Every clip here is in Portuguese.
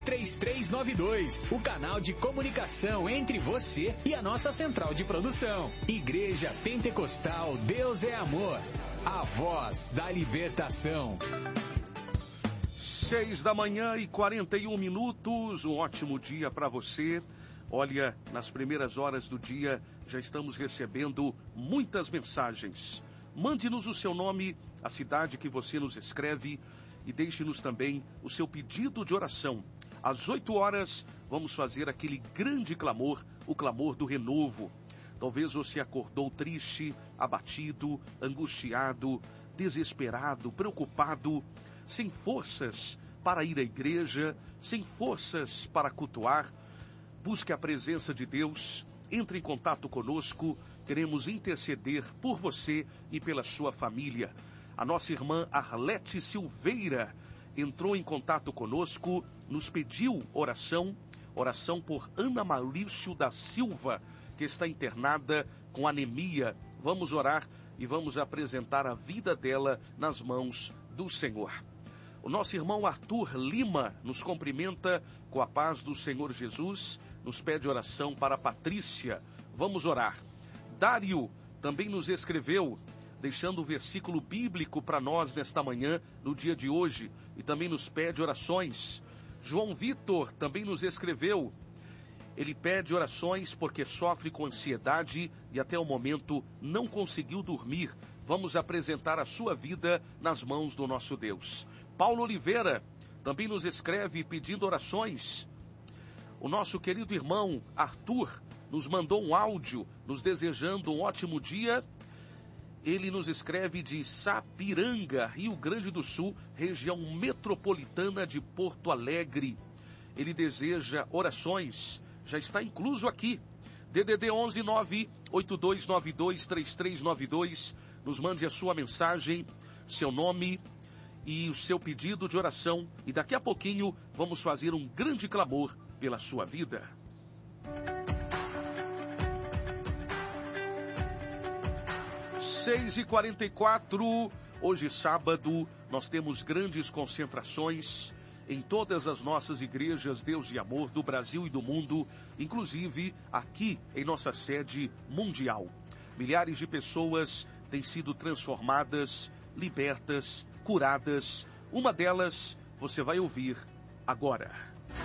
3392, o canal de comunicação entre você e a nossa central de produção. Igreja Pentecostal Deus é Amor, a voz da libertação. 6h41, um ótimo dia para você. Olha, nas primeiras horas do dia já estamos recebendo muitas mensagens. Mande-nos o seu nome, a cidade que você nos escreve e deixe-nos também o seu pedido de oração. Às 8 horas, vamos fazer aquele grande clamor, o clamor do renovo. Talvez você acordou triste, abatido, angustiado, desesperado, preocupado, sem forças para ir à igreja, sem forças para cultuar. Busque a presença de Deus, entre em contato conosco, queremos interceder por você e pela sua família. A nossa irmã Arlete Silveira entrou em contato conosco, nos pediu oração por Ana Malício da Silva, que está internada com anemia. Vamos orar e vamos apresentar a vida dela nas mãos do Senhor. O nosso irmão Arthur Lima nos cumprimenta com a paz do Senhor Jesus, nos pede oração para a Patrícia. Vamos orar. Dário também nos escreveu, deixando o versículo bíblico para nós nesta manhã, no dia de hoje, e também nos pede orações. João Vitor também nos escreveu. Ele pede orações porque sofre com ansiedade e até o momento não conseguiu dormir. Vamos apresentar a sua vida nas mãos do nosso Deus. Paulo Oliveira também nos escreve pedindo orações. O nosso querido irmão Arthur nos mandou um áudio, nos desejando um ótimo dia. Ele nos escreve de Sapiranga, Rio Grande do Sul, região metropolitana de Porto Alegre. Ele deseja orações, já está incluso aqui. DDD 11 98292 3392. Nos mande a sua mensagem, seu nome e o seu pedido de oração. E daqui a pouquinho vamos fazer um grande clamor pela sua vida. 6h44, hoje sábado, nós temos grandes concentrações em todas as nossas igrejas Deus e Amor do Brasil e do mundo, inclusive aqui em nossa sede mundial. Milhares de pessoas têm sido transformadas, libertas, curadas. Uma delas você vai ouvir agora.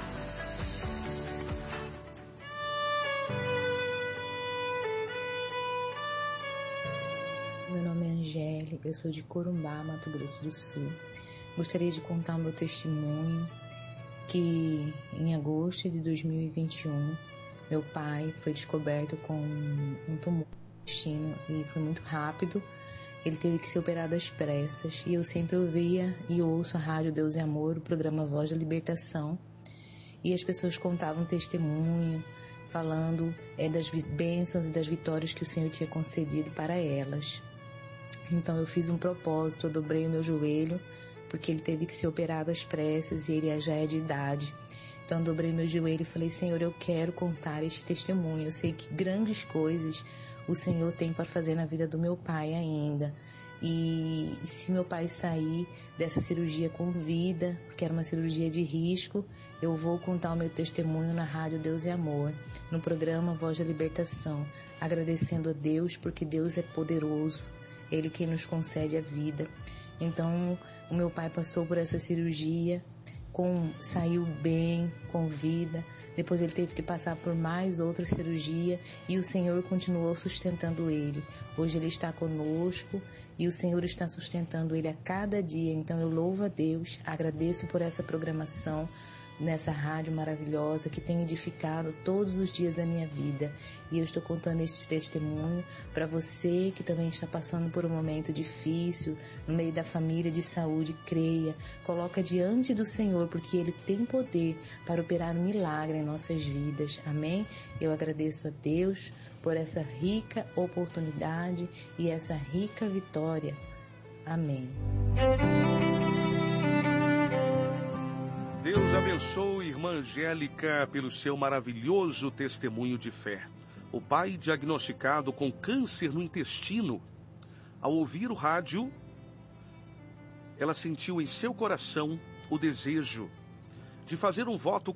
Meu nome é Angélica, eu sou de Corumbá, Mato Grosso do Sul. Gostaria de contar o meu testemunho, que em agosto de 2021, meu pai foi descoberto com um tumor no intestino e foi muito rápido. Ele teve que ser operado às pressas e eu sempre ouvia e ouço a Rádio Deus e Amor, o programa Voz da Libertação, e as pessoas contavam testemunho, falando das bênçãos e das vitórias que o Senhor tinha concedido para elas. Então eu fiz um propósito, eu dobrei o meu joelho, porque ele teve que ser operado às pressas e ele já é de idade. Então eu dobrei meu joelho e falei: Senhor, eu quero contar este testemunho. Eu sei que grandes coisas o Senhor tem para fazer na vida do meu pai ainda. E se meu pai sair dessa cirurgia com vida, porque era uma cirurgia de risco, eu vou contar o meu testemunho na Rádio Deus e Amor, no programa Voz da Libertação, agradecendo a Deus, porque Deus é poderoso, Ele quem nos concede a vida. Então, o meu pai passou por essa cirurgia, saiu bem, com vida. Depois ele teve que passar por mais outra cirurgia e o Senhor continuou sustentando ele. Hoje ele está conosco e o Senhor está sustentando ele a cada dia. Então eu louvo a Deus, agradeço por essa programação nessa rádio maravilhosa que tem edificado todos os dias a minha vida. E eu estou contando este testemunho para você que também está passando por um momento difícil, no meio da família, de saúde. Creia, coloca diante do Senhor, porque Ele tem poder para operar um milagre em nossas vidas. Amém? Eu agradeço a Deus por essa rica oportunidade e essa rica vitória. Amém. Deus abençoe irmã Angélica pelo seu maravilhoso testemunho de fé. O pai diagnosticado com câncer no intestino. Ao ouvir o rádio, ela sentiu em seu coração o desejo de fazer um voto